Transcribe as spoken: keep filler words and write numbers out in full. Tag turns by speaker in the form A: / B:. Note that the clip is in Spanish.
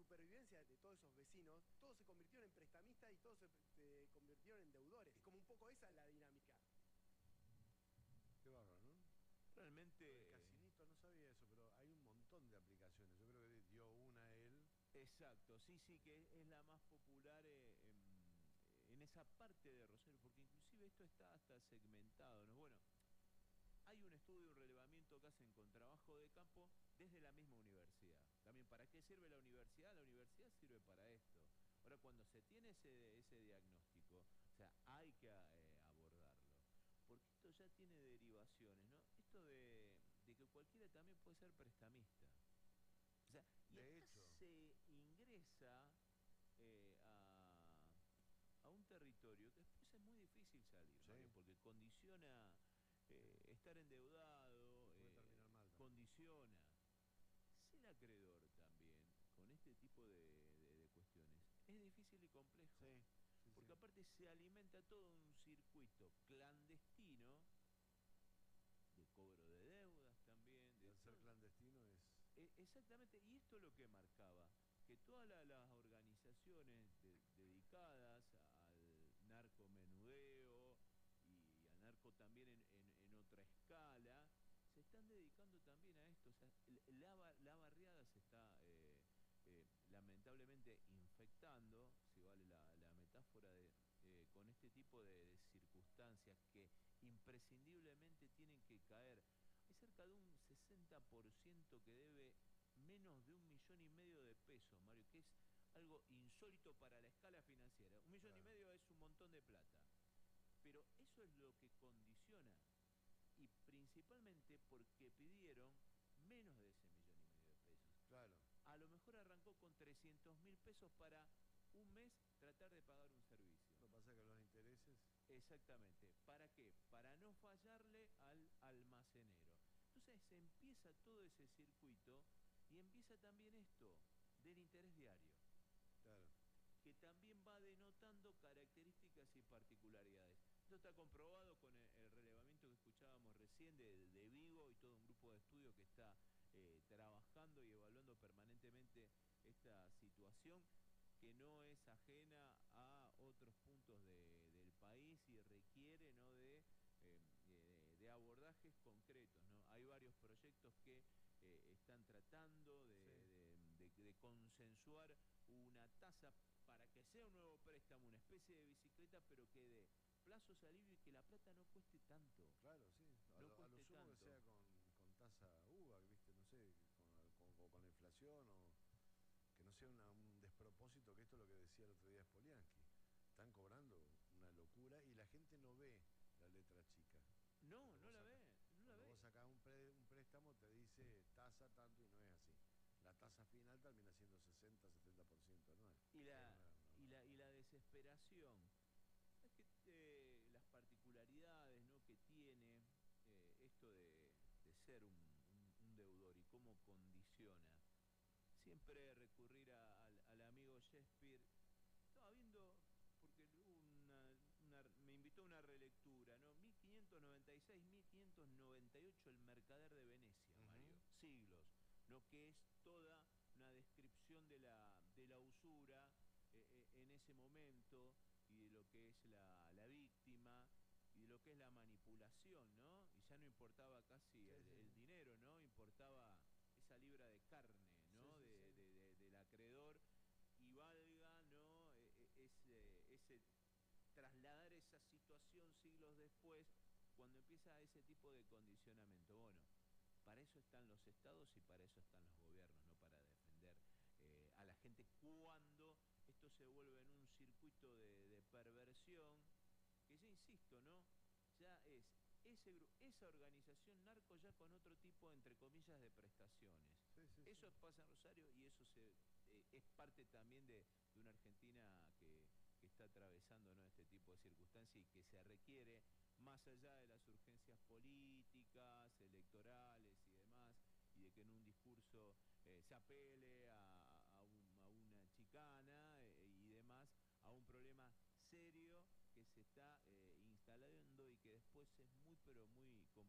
A: supervivencia de todos esos vecinos, todos se convirtieron en prestamistas y todos se, se convirtieron en deudores. Es como un poco esa la dinámica.
B: Qué bárbaro, ¿no?
C: Realmente...
B: El Casinito, no sabía eso, pero hay un montón de aplicaciones. Yo creo que dio una él.
C: Exacto, sí, sí, que es la más popular eh, en, en esa parte de Rosario, porque inclusive esto está hasta segmentado, ¿no? Bueno, hay un estudio, un relevamiento que hacen con trabajo de campo desde la misma universidad. También, ¿para qué sirve la universidad? La universidad sirve para esto. Ahora, cuando se tiene ese, ese diagnóstico, o sea, hay que eh, abordarlo. Porque esto ya tiene derivaciones, ¿no? Esto de, de que cualquiera también puede ser prestamista. O sea, y
B: de
C: acá
B: hecho
C: se ingresa eh, a, a un territorio que después es muy difícil salir,
B: sí.
C: Mario, porque condiciona eh, estar endeudado,
B: puede
C: eh,
B: terminar mal también.
C: Condiciona ser acreedor también con este tipo de, de, de cuestiones. Es difícil y complejo.
B: Sí. Sí,
C: porque
B: sí.
C: aparte se alimenta todo un circuito clandestino de cobro de deudas también.
B: Y
C: de
B: al ser clandestino es...
C: Eh, exactamente, y esto es lo que marcaba, que todas la, las organizaciones de, dedicadas al narcomenudeo y al narco también en, en, en otra escala, se están dedicando también a esto. O sea, la, la barriada se está eh, eh, lamentablemente infectando, si vale la, la metáfora, de, eh, con este tipo de, de circunstancias que imprescindiblemente tienen que caer. Hay cerca de un sesenta por ciento que debe menos de un millón y medio de pesos, Mario, que es algo insólito para la escala financiera. Un millón claro. y medio es un montón de plata. Pero eso es lo que condiciona. Y principalmente porque pidieron menos de ese millón y medio de pesos.
B: Claro.
C: A lo mejor arrancó con trescientos mil pesos para un mes tratar de pagar un servicio.
B: Lo que pasa es que los intereses...
C: Exactamente. ¿Para qué? Para no fallarle al almacenero. Entonces se empieza todo ese circuito y empieza también esto del interés diario.
B: Claro.
C: Que también va denotando características y particularidades. Esto está comprobado con el, el relevamiento que escuchábamos recién de, de Vigo y todo un grupo de estudio que está eh, trabajando y evaluando permanentemente esta situación, que no es ajena a otros puntos de, del país y requiere, ¿no?, de, eh, de, de abordajes concretos, ¿no? Hay varios proyectos que eh, están tratando de, sí. de, de, de consensuar una tasa para que sea un nuevo préstamo, una especie de bicicleta, pero que dé plazos alivio y que la plata no cueste tanto.
B: Claro, sí. A,
C: no
B: lo, a lo sumo
C: tanto.
B: que sea con, con tasa U V A, ¿viste? No sé, con, con, con la inflación o... que no sea una, un despropósito, que esto es lo que decía el otro día Spoliansky. Están cobrando una locura y la gente no ve la letra chica.
C: No,
B: cuando
C: no la
B: saca,
C: ve. No
B: cuando
C: la
B: vos
C: ve.
B: sacás un, pre, un préstamo te dice tasa tanto y no es así. La tasa final termina siendo sesenta, setenta por ciento anual.
C: Y la,
B: una, una,
C: y la, y la desesperación. Es que eh, las particularidades, ¿no?, que tiene eh, esto de, de ser un, un, un deudor y cómo condiciona. Siempre recurrir a, al, al amigo Shakespeare. Estaba viendo, porque una, una, me invitó a una relectura, ¿no? mil quinientos noventa y seis, mil quinientos noventa y ocho, El Mercader de Venecia, uh-huh. Mario. Siglos. Lo que es toda una descripción de la, de la usura eh, eh, en ese momento, y de lo que es la, la víctima, y de lo que es la manipulación, ¿no? Y ya no importaba casi sí, el, sí. el dinero, ¿no? Importaba esa libra de carne, ¿no? Sí, sí, de, sí. De, de, del acreedor, y valga, ¿no?, ese, ese trasladar esa situación siglos después, cuando empieza ese tipo de condicionamiento. Bueno, para eso están los estados y para eso están los gobiernos, ¿no?, para defender eh, a la gente cuando esto se vuelve en un circuito de, de perversión, que ya insisto, ¿no?, ya es ese, esa organización narco ya con otro tipo, entre comillas, de prestaciones.
B: Sí, sí,
C: eso
B: sí.
C: pasa en Rosario y eso se, eh, es parte también de, de una Argentina que, que está atravesando, ¿no?, este tipo de circunstancias y que se requiere, más allá de las urgencias políticas, electorales y demás, y de que en un discurso eh, se apele a, a, un, a una chicana eh, y demás, a un problema serio que se está eh, instalando y que después es muy, pero muy